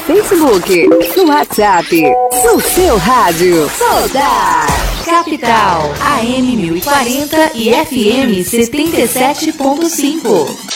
Facebook, no WhatsApp, no seu rádio. Soldar. Capital, AM 1040 e FM 77.5.